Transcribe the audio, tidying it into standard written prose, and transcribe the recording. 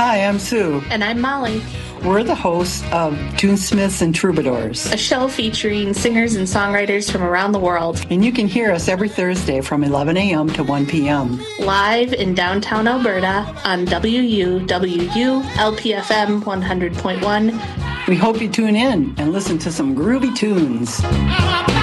Hi, I'm Sue. And I'm Molly. We're the hosts of Tunesmiths and Troubadours, a show featuring singers and songwriters from around the world. And you can hear us every Thursday from 11 a.m. to 1 p.m. Live in downtown Alberta on WUWU LPFM 100.1. We hope you tune in and listen to some groovy tunes.